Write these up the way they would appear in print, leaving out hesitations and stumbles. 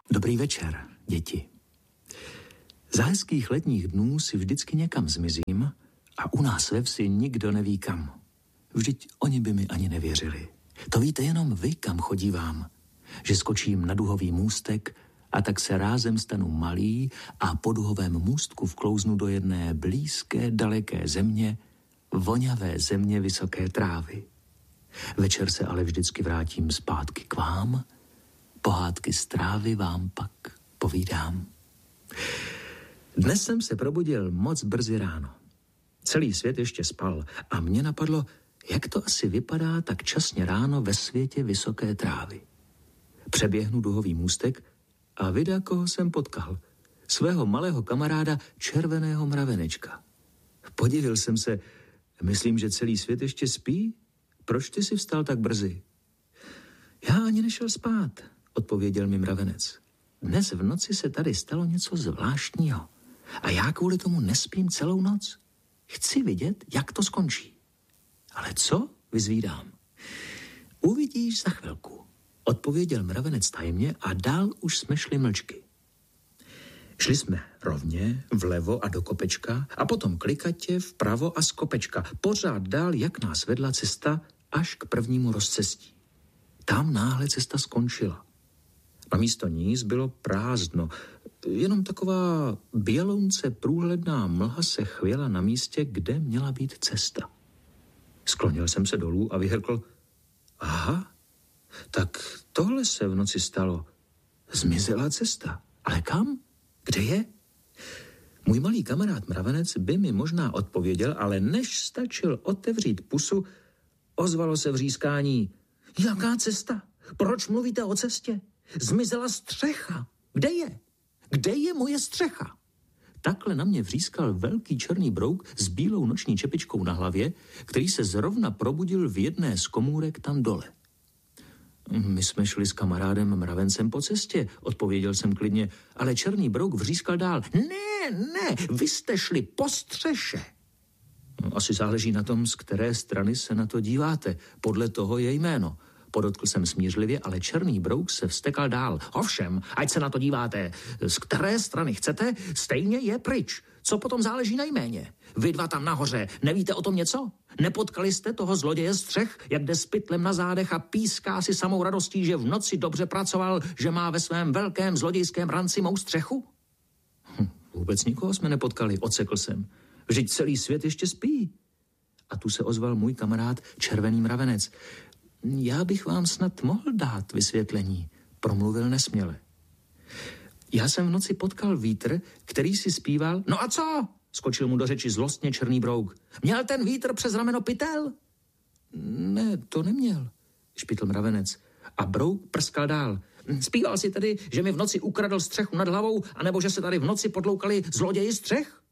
Dobrý večer, děti. Za hezkých letních dnů si vždycky někam zmizím a u nás ve vsi nikdo neví kam. Vždyť oni by mi ani nevěřili. To víte jenom vy, kam chodívám. Že skočím na duhový můstek a tak se rázem stanu malý a po duhovém můstku vklouznu do jedné blízké, daleké země, voňavé země vysoké trávy. Večer se ale vždycky vrátím zpátky k vám, pohádky z trávy vám pak povídám. Dnes jsem se probudil moc brzy ráno. Celý svět ještě spal a mně napadlo, jak to asi vypadá tak časně ráno ve světě vysoké trávy. Přeběhnu duhový můstek a vida, koho jsem potkal. Svého malého kamaráda červeného mravenečka. Podivil jsem se, myslím, že celý svět ještě spí? Proč ty jsi vstal tak brzy? Já ani nešel spát, odpověděl mi mravenec. Dnes v noci se tady stalo něco zvláštního a já kvůli tomu nespím celou noc. Chci vidět, jak to skončí. Ale co? Vyzvídám. Uvidíš za chvilku, odpověděl mravenec tajemně a dál už jsme šli mlčky. Šli jsme rovně, vlevo a do kopečka a potom klikatě vpravo a z kopečka. Pořád dál, jak nás vedla cesta až k prvnímu rozcestí. Tam náhle cesta skončila. Namísto ní bylo prázdno. Jenom taková bělounce průhledná mlha se chvěla na místě, kde měla být cesta. Sklonil jsem se dolů a vyhrkl. Aha, tak tohle se v noci stalo. Zmizela cesta. Ale kam? Kde je? Můj malý kamarád mravenec by mi možná odpověděl, ale než stačil otevřít pusu, ozvalo se vřískání. Jaká cesta? Proč mluvíte o cestě? Zmizela střecha. Kde je? Kde je moje střecha? Takhle na mě vřískal velký černý brouk s bílou noční čepičkou na hlavě, který se zrovna probudil v jedné z komůrek tam dole. My jsme šli s kamarádem mravencem po cestě, odpověděl jsem klidně, ale černý brouk vřískal dál. Ne, vy jste šli po střeše. Asi záleží na tom, z které strany se na to díváte. Podle toho je jméno. Podotkl jsem smířlivě, ale černý brouk se vztekal dál. Ovšem, ať se na to díváte, z které strany chcete, stejně je pryč. Co potom záleží na jméně? Vy dva tam nahoře, nevíte o tom něco? Nepotkali jste toho zloděje střech, jak jde s pytlem na zádech a píská si samou radostí, že v noci dobře pracoval, že má ve svém velkém zlodějském ranci mou střechu? Vůbec nikoho jsme nepotkali, odsekl jsem. Vždyť celý svět ještě spí. A tu se ozval můj kamarád červený mravenec. Já bych vám snad mohl dát vysvětlení, promluvil nesměle. Já jsem v noci potkal vítr, který si zpíval. No a co? Skočil mu do řeči zlostně černý brouk. Měl ten vítr přes rameno pytel? Ne, to neměl, špitl mravenec. A brouk prskal dál. Zpíval si tedy, že mi v noci ukradl střechu nad hlavou, anebo že se tady v noci podloukali zloději střech?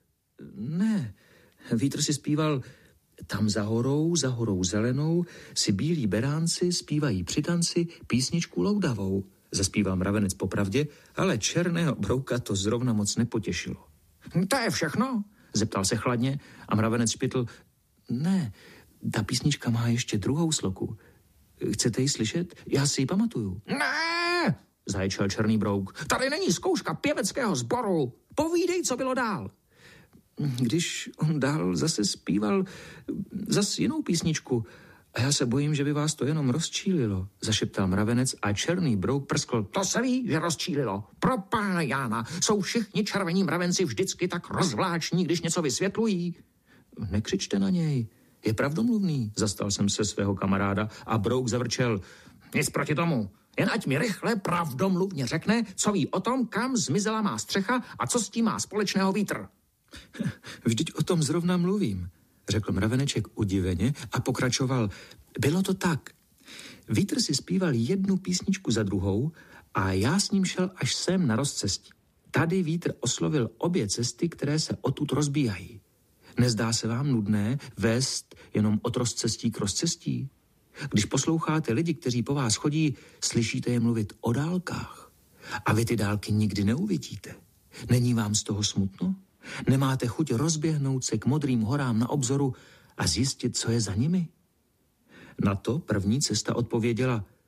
Ne, vítr si zpíval. Tam za horou zelenou si bílí beránci zpívají při tanci písničku loudavou. Zaspíval mravenec popravdě, ale černého brouka to zrovna moc nepotěšilo. To je všechno? Zeptal se chladně a mravenec špitl. Ne, ta písnička má ještě druhou sloku. Chcete ji slyšet? Já si ji pamatuju. Ne, zaječel černý brouk. Tady není zkouška pěveckého sboru. Povídej, co bylo dál. Když on dál zase zpíval zase jinou písničku a já se bojím, že by vás to jenom rozčílilo, zašeptal mravenec a černý brouk prskl. To se ví, že rozčílilo. Pro pána Jána, jsou všichni červení mravenci vždycky tak rozvláční, když něco vysvětlují. Nekřičte na něj, je pravdomluvný, zastal jsem se svého kamaráda a brouk zavrčel. Nic proti tomu, jen ať mi rychle pravdomluvně řekne, co ví o tom, kam zmizela má střecha a co s tím má společného vítr. Vždyť o tom zrovna mluvím, řekl mraveneček udiveně a pokračoval. Bylo to tak. Vítr si zpíval jednu písničku za druhou a já s ním šel až sem na rozcestí. Tady vítr oslovil obě cesty, které se odtud rozbíhají. Nezdá se vám nudné vést jenom od rozcestí k rozcestí? Když posloucháte lidi, kteří po vás chodí, slyšíte je mluvit o dálkách. A vy ty dálky nikdy neuvidíte. Není vám z toho smutno? Nemáte chuť rozběhnout se k modrým horám na obzoru a zjistit, co je za nimi? Na to první cesta odpověděla.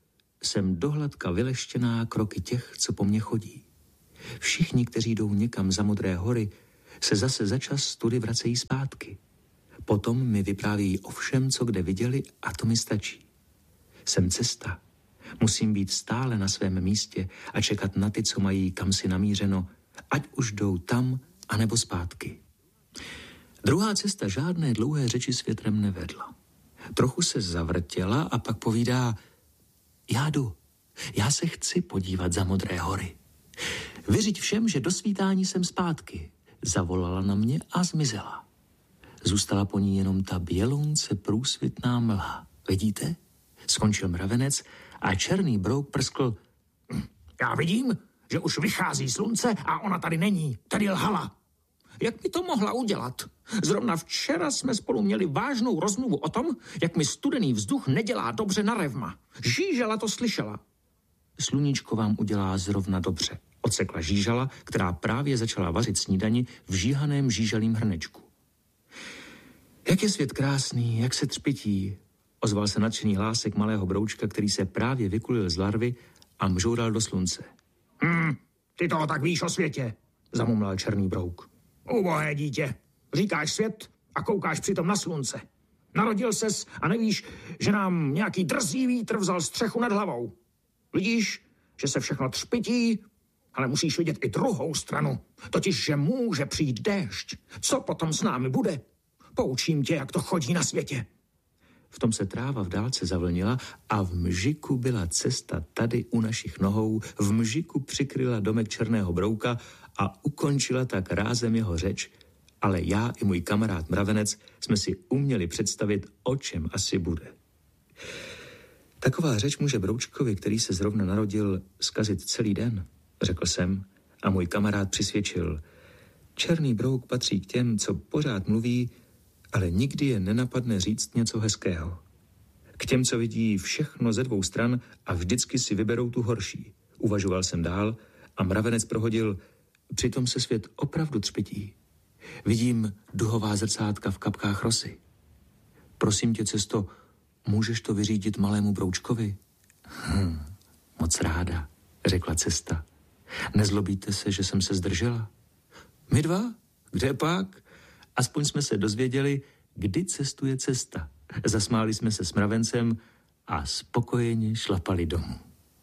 jsem dohladka vyleštěná kroky těch, co po mně chodí. Všichni, kteří jdou někam za Modré hory, se zase za čas tudy vracejí zpátky. Potom mi vyprávějí o všem, co kde viděli, a to mi stačí. Jsem cesta. Musím být stále na svém místě a čekat na ty, co mají kam si namířeno, ať už jdou tam, anebo zpátky. Druhá cesta žádné dlouhé řeči s větrem nevedla. Trochu se zavrtěla a pak povídá: já jdu, já se chci podívat za Modré hory. Vyřiď všem, že do svítání jsem zpátky. Zavolala na mě a zmizela. Zůstala po ní jenom ta bělounce průsvitná mlha. Vidíte? Skončil mravenec a Černý brouk prskl: já vidím, že už vychází slunce a ona tady není. Tady lhala. Jak by to mohla udělat? Zrovna včera jsme spolu měli vážnou rozmluvu o tom, jak mi studený vzduch nedělá dobře na revma. Žížala to slyšela. Sluníčko vám udělá zrovna dobře, odsekla Žížala, která právě začala vařit snídani v žíhaném žížalím hrnečku. Jak je svět krásný, jak se třpití, ozval se nadšený hlásek malého broučka, který se právě vykulil z larvy a mžoural do slunce. Ty toho tak víš o světě, zamumlal Černý brouk. Ubohé dítě, říkáš svět a koukáš přitom na slunce. Narodil ses a nevíš, že nám nějaký drzý vítr vzal střechu nad hlavou. Vidíš, že se všechno třpití, ale musíš vidět i druhou stranu, totiž, že může přijít déšť. Co potom s námi bude? Poučím tě, jak to chodí na světě. V tom se tráva v dálce zavlnila a v mžiku byla cesta tady u našich nohou, v mžiku přikryla domek Černého brouka a ukončila tak rázem jeho řeč, ale já i můj kamarád mravenec jsme si uměli představit, o čem asi bude. Taková řeč může broučkovi, který se zrovna narodil, zkazit celý den, řekl jsem, a můj kamarád přisvědčil. Černý brouk patří k těm, co pořád mluví, ale nikdy je nenapadne říct něco hezkého. K těm, co vidí všechno ze dvou stran a vždycky si vyberou tu horší. Uvažoval jsem dál a mravenec prohodil: přitom se svět opravdu třpití. Vidím duhová zrcátka v kapkách rosy. Prosím tě, cesto, můžeš to vyřídit malému broučkovi? Moc ráda, řekla cesta. Nezlobíte se, že jsem se zdržela? My dva? Kde pak? Aspoň jsme se dozvěděli, kdy cestuje cesta. Zasmáli jsme se s mravencem a spokojeně šlapali domů.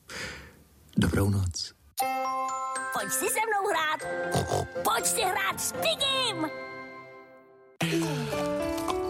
Dobrou noc. Pojď si se mnou hrát. Pojď si hrát s Pigim.